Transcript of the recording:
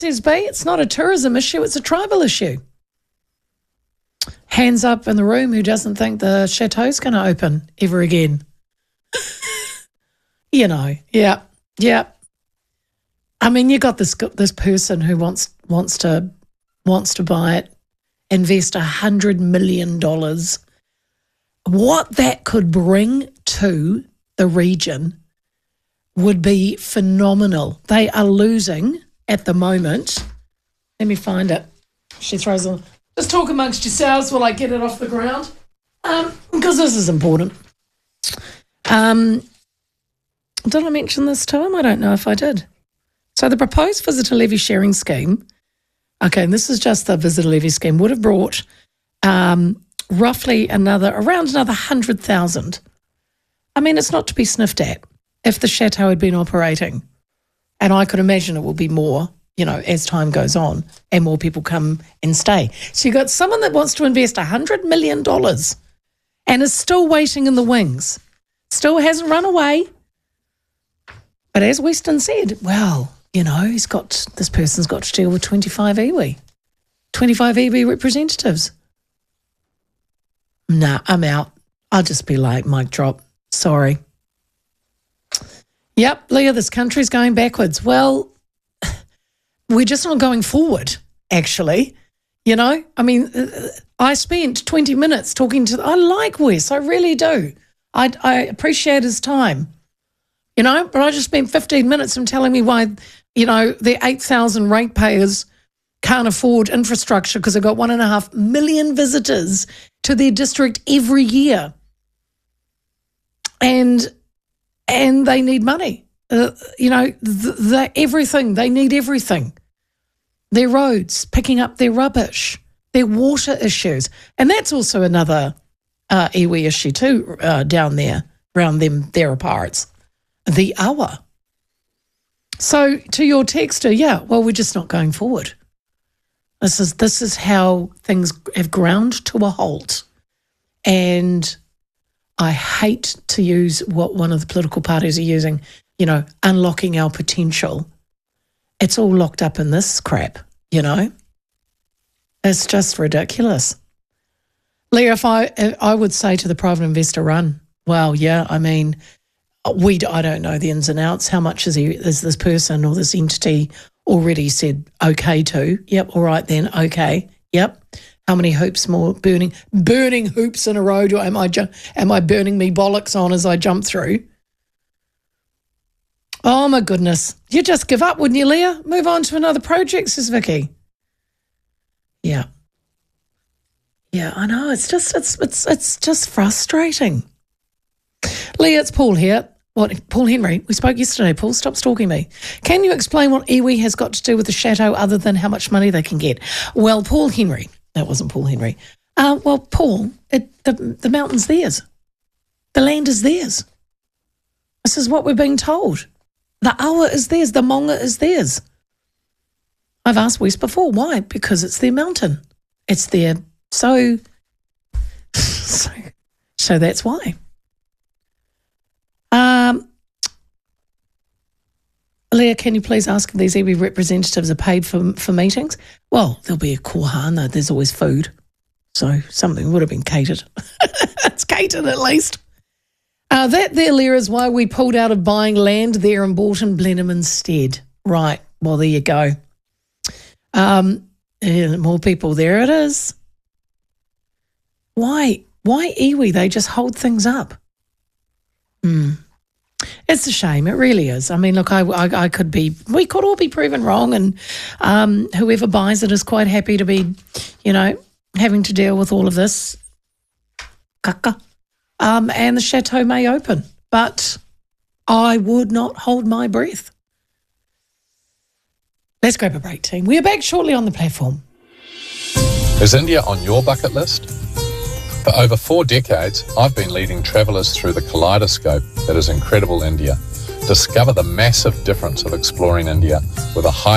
says B, it's not a tourism issue, it's a tribal issue. Hands up in the room who doesn't think the chateau's going to open ever again. You know, yeah. I mean, you got this person who wants to buy it, invest $100 million. What that could bring to the region would be phenomenal. They are losing at the moment. Let me find it. She throws on. Just talk amongst yourselves while I get it off the ground, because this is important. Did I mention this to him? I don't know if I did. So the proposed visitor levy sharing scheme, okay, and this is just the visitor levy scheme, would have brought roughly around another 100,000. I mean, it's not to be sniffed at if the chateau had been operating. And I could imagine it will be more, you know, as time goes on and more people come and stay. So you've got someone that wants to invest $100 million and is still waiting in the wings, still hasn't run away. But as Weston said, well, you know, this person's got to deal with 25 iwi representatives. Nah, I'm out. I'll just be like, mic drop. Sorry. Yep, Leah, this country's going backwards. Well, we're just not going forward, actually. You know, I mean, I spent 20 minutes talking I like Wes, I really do. I appreciate his time. You know, but I just spent 15 minutes of telling me why, you know, the 8,000 ratepayers can't afford infrastructure because they've got 1.5 million visitors to their district every year. And they need money. You know, everything. They need everything. Their roads, picking up their rubbish, their water issues. And that's also another iwi issue too down there, around their parts. The hour. So to your texter, yeah, well, we're just not going forward. This is how things have ground to a halt. And I hate to use what one of the political parties are using, you know, unlocking our potential. It's all locked up in this crap, you know. It's just ridiculous. Leah, if I would say to the private investor run, well, yeah, I mean, I don't know the ins and outs. How much is this person or this entity already said okay to? Yep, all right then, okay, yep. How many hoops more burning hoops in a row am I burning me bollocks on as I jump through? Oh my goodness, you'd just give up, wouldn't you, Leah? Move on to another project, says Vicky. Yeah, I know. It's just frustrating. Leah, it's Paul here. What, Paul Henry? We spoke yesterday. Paul, stop stalking me. Can you explain what iwi has got to do with the chateau other than how much money they can get? Well, Paul Henry. That wasn't Paul Henry. Well, Paul, the mountain's theirs. The land is theirs. This is what we're being told. The awa is theirs. The maunga is theirs. I've asked Wes before. Why? Because it's their mountain. It's their... So that's why. Leah, can you please ask if these iwi representatives are paid for meetings? Well, there'll be a kohana. There's always food. So something would have been catered. It's catered at least. That there, Leah, is why we pulled out of buying land there and bought in Blenheim instead. Right. Well, there you go. More people. There it is. Why iwi? They just hold things up. It's a shame. It really is. I mean, look, we could all be proven wrong, and whoever buys it is quite happy to be, you know, having to deal with all of this. And the chateau may open, but I would not hold my breath. Let's grab a break, team. We are back shortly on the platform. Is India on your bucket list? For over 4 decades, I've been leading travellers through the kaleidoscope that is incredible India. Discover the massive difference of exploring India with a high